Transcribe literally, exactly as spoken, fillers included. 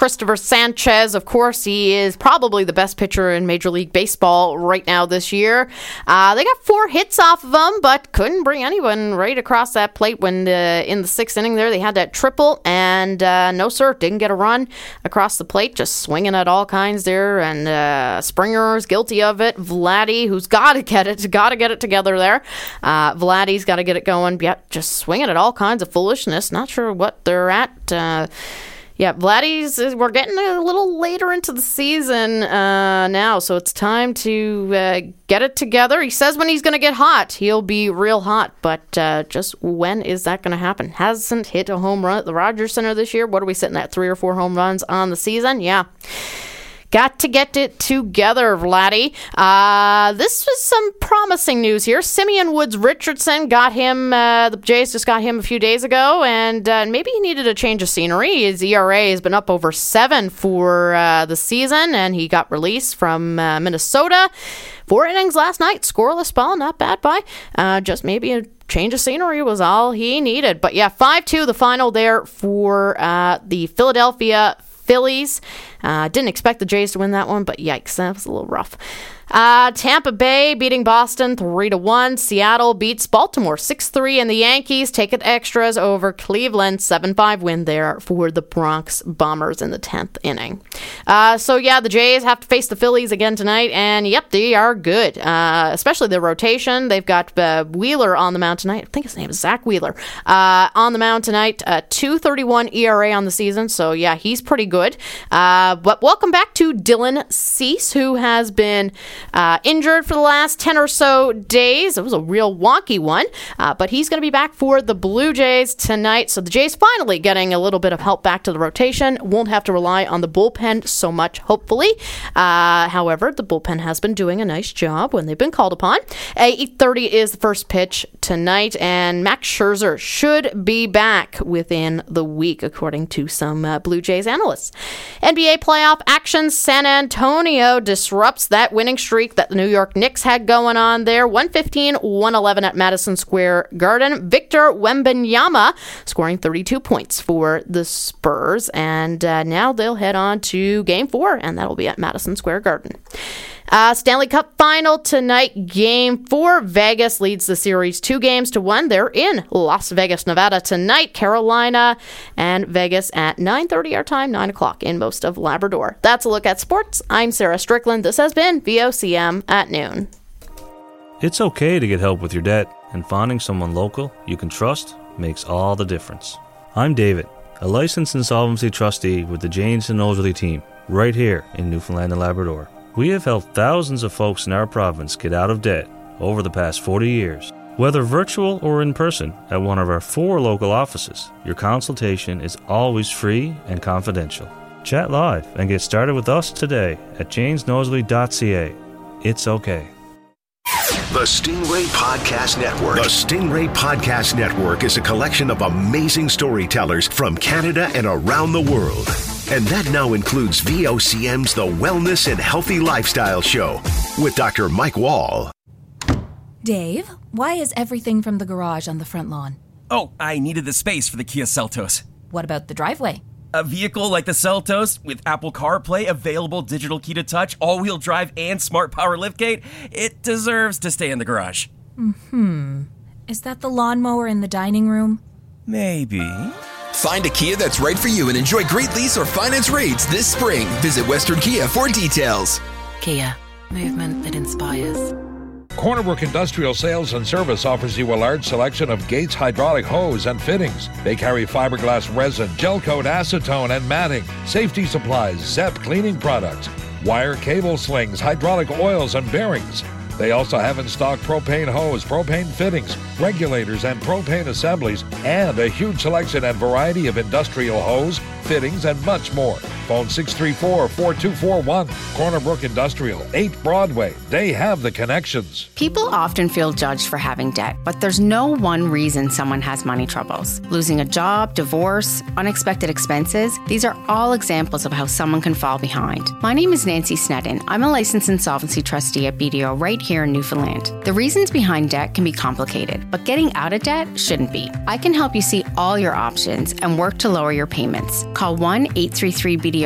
Christopher Sanchez. Of course, he is probably the best pitcher in Major League Baseball right now this year. Uh, they got four hits off of him, but couldn't bring anyone right across that plate when uh, in the sixth inning there they had that triple, and uh, no sir, didn't get a run across the plate, just swinging at all kinds there, and uh, Springer's guilty of it. Vladdy, who's got to get it, got to get it together there. Uh, Vladdy's got to get it going. Yeah, just swinging at all kinds of foolishness. Not sure what they're at. Uh, yeah, Vladdy's, we're getting a little later into the season uh, now, so it's time to uh, get it together. He says when he's going to get hot, he'll be real hot, but uh, just when is that going to happen? Hasn't hit a home run at the Rogers Center this year. What are we sitting at, three or four home runs on the season? Yeah. Got to get it together, Vladdy. Uh, this was some promising news here. Simeon Woods Richardson got him, uh, the Jays just got him a few days ago, and uh, maybe he needed a change of scenery. His E R A has been up over seven for uh, the season, and he got released from uh, Minnesota. Four innings last night, scoreless ball, not bad by. Uh, just maybe a change of scenery was all he needed. But yeah, five two the final there for uh, the Philadelphia Phillies. Uh, didn't expect the Jays to win that one, but yikes, that was a little rough. Uh, Tampa Bay beating Boston three to one. Seattle beats Baltimore six three, and the Yankees take it extras over Cleveland. seven five win there for the Bronx Bombers in the tenth inning. Uh, so yeah, the Jays have to face the Phillies again tonight, and yep, they are good. Uh, especially the rotation. They've got uh, Wheeler on the mound tonight. I think his name is Zach Wheeler. Uh, on the mound tonight, uh, two thirty-one E R A on the season. So yeah, he's pretty good. Uh, but welcome back to Dylan Cease, who has been Uh, injured for the last ten or so days. It was a real wonky one, uh, but he's going to be back for the Blue Jays tonight. So the Jays finally getting a little bit of help back to the rotation. Won't have to rely on the bullpen so much, hopefully. Uh, however, the bullpen has been doing a nice job when they've been called upon. eight thirty is the first pitch tonight, and Max Scherzer should be back within the week, according to some uh, Blue Jays analysts. N B A playoff action. San Antonio disrupts that winning streak that the New York Knicks had going on there. one fifteen one eleven at Madison Square Garden. Victor Wembanyama scoring thirty-two points for the Spurs. And uh, now they'll head on to Game four, and that'll be at Madison Square Garden. Uh, Stanley Cup final tonight, Game four. Vegas leads the series two games to one. They're in Las Vegas, Nevada tonight. Carolina and Vegas at nine thirty our time, nine o'clock in most of Labrador. That's a look at sports. I'm Sarah Strickland. This has been V O C M at noon. It's okay to get help with your debt, and finding someone local you can trust makes all the difference. I'm David, a licensed insolvency trustee with the Janes and Nosworthy team, right here in Newfoundland and Labrador. We have helped thousands of folks in our province get out of debt over the past forty years. Whether virtual or in person at one of our four local offices, your consultation is always free and confidential. Chat live and get started with us today at janes nosworthy dot c a. It's okay. The Stingray Podcast Network. The Stingray Podcast Network is a collection of amazing storytellers from Canada and around the world. And that now includes V O C M's The Wellness and Healthy Lifestyle Show with Doctor Mike Wall. Dave, why is everything from the garage on the front lawn? Oh, I needed the space for the Kia Seltos. What about the driveway? A vehicle like the Seltos with Apple CarPlay, available digital key to touch, all-wheel drive, and smart power liftgate, it deserves to stay in the garage. Hmm. Is that the lawnmower in the dining room? Maybe. Find a Kia that's right for you and enjoy great lease or finance rates this spring. Visit Western Kia for details. Kia, movement that inspires. Cornerbrook Industrial Sales and Service offers you a large selection of Gates hydraulic hose and fittings. They carry fiberglass resin, gel coat, acetone, and matting, safety supplies, Zep cleaning products, wire cable slings, hydraulic oils, and bearings. They also have in stock propane hose, propane fittings, regulators, and propane assemblies, and a huge selection and variety of industrial hose, fittings, and much more. Phone six three four, four two four one. Cornerbrook Industrial, eight Broadway. They have the connections. People often feel judged for having debt, but there's no one reason someone has money troubles. Losing a job, divorce, unexpected expenses, these are all examples of how someone can fall behind. My name is Nancy Sneddon. I'm a licensed insolvency trustee at B D O right here in Newfoundland. The reasons behind debt can be complicated, but getting out of debt shouldn't be. I can help you see all your options and work to lower your payments. Call one eight three three B D O